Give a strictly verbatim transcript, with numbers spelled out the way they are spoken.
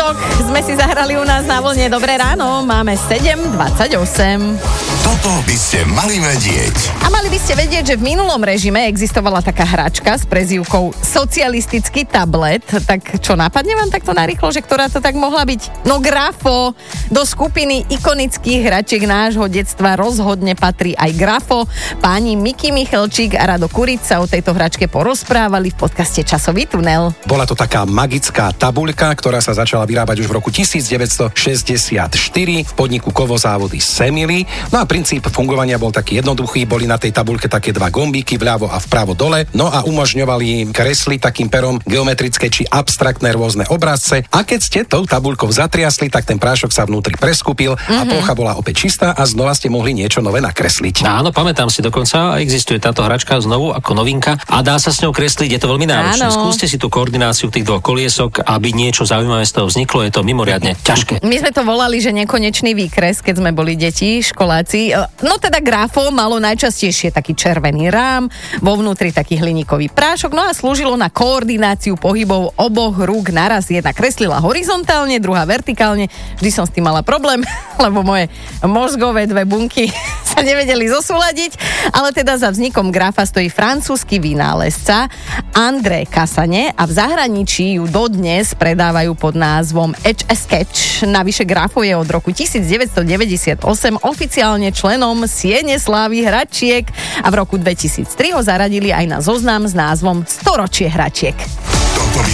štvrtok sme si zahrali u nás na vlne. Dobré ráno, máme sedem dvadsaťosem. Toto by ste mali vedieť. A mali by ste vedieť, že v minulom režime existovala taká hračka s prezývkou socialistický tablet. Tak čo, napadne vám takto narýchlo, že ktorá to tak mohla byť? No Grafo. Do skupiny ikonických hračiek nášho detstva rozhodne patrí aj Grafo. Páni Miky Michalčík a Rado Kuric sa o tejto hračke porozprávali v podcaste Časový tunel. Bola to taká magická tabuľka, ktorá sa začala vyrábať už v roku devätnásťstošesťdesiatštyri v podniku Kovozávody Semily. No a princíp fungovania bol taký jednoduchý, boli na tej tabuľke také dva gombíky vľavo a vpravo dole, no a umožňovali kresliť takým perom geometrické či abstraktné rôzne obrazce. A keď ste tou tabuľkou zatriasli, tak ten prášok sa vnútri preskupil mm-hmm. a plocha bola opäť čistá a znova ste mohli niečo nové nakresliť. Áno, pamätám si dokonca, existuje táto hračka znovu ako novinka a dá sa s ňou kresliť, je to veľmi náročné. Áno. Skúste si tú koordináciu tých dvoch koliesok, aby niečo zaujímavé z toho vzniklo, je to mimoriadne ťažké. My sme to volali, že nekonečný výkres, keď sme boli deti, školáci. No teda Grafo malo najčastejšie taký červený rám, vo vnútri taký hliníkový prášok, no a slúžilo na koordináciu pohybov oboch rúk naraz. Jedna kreslila horizontálne, druhá vertikálne. Vždy som s tým mala problém, lebo moje mozgové dve bunky sa nevedeli zosúladiť, ale teda za vznikom Grafa stojí francúzsky vynálezca André Cassagné a v zahraničí ju dodnes predávajú pod názvom Etch a Sketch. Navyše Grafo je od roku devätnásťstodeväťdesiatosem oficiálne členom Siene slávy hračiek a v roku dvetisíctri ho zaradili aj na zoznam s názvom Storočie hračiek.